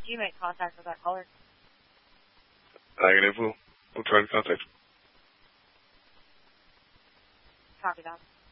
you make contact with that caller? Negative. We'll try to contact you. Copy that.